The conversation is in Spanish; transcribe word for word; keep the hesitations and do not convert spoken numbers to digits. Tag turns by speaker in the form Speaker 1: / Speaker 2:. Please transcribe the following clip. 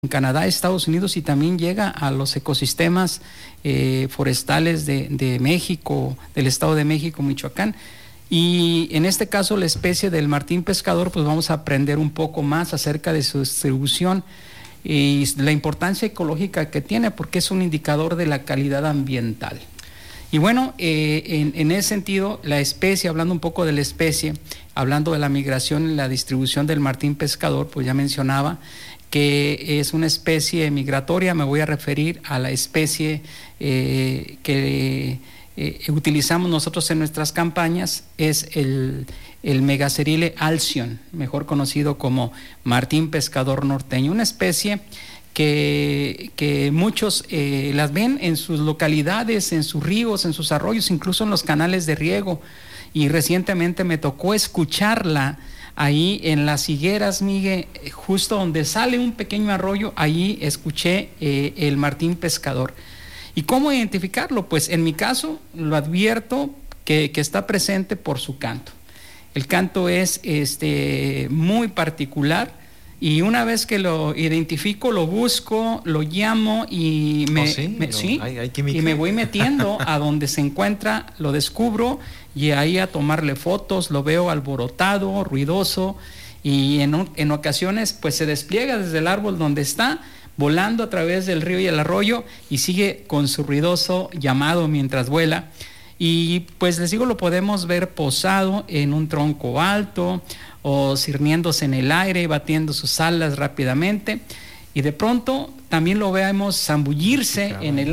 Speaker 1: en Canadá, Estados Unidos, y también llega a los ecosistemas eh, forestales de, de México, del Estado de México, Michoacán. Y en este caso la especie del martín pescador, pues vamos a aprender un poco más acerca de su distribución y la importancia ecológica que tiene, porque es un indicador de la calidad ambiental. Y bueno, eh, en, en ese sentido, la especie, hablando un poco de la especie, hablando de la migración y la distribución del martín pescador, pues ya mencionaba que es una especie migratoria. Me voy a referir a la especie eh, que eh, utilizamos nosotros en nuestras campañas, es el, el Megacerile alcion, mejor conocido como martín pescador norteño, una especie que, que muchos eh, las ven en sus localidades, en sus ríos, en sus arroyos, incluso en los canales de riego, y recientemente me tocó escucharla ahí en las higueras, Miguel, justo donde sale un pequeño arroyo, ahí escuché eh, el martín pescador. ¿Y cómo identificarlo? Pues en mi caso lo advierto que, que está presente por su canto. El canto es este, muy particular, y una vez que lo identifico, lo busco, lo llamo y me,
Speaker 2: ¿Oh, sí?
Speaker 1: me,
Speaker 2: No,
Speaker 1: ¿sí?
Speaker 2: hay, hay
Speaker 1: y me voy metiendo a donde se encuentra, lo descubro, y ahí a tomarle fotos. Lo veo alborotado, ruidoso, y en, en ocasiones pues se despliega desde el árbol donde está, volando a través del río y el arroyo, y sigue con su ruidoso llamado mientras vuela. Y pues les digo, lo podemos ver posado en un tronco alto o cirniéndose en el aire y batiendo sus alas rápidamente, y de pronto también lo vemos zambullirse en el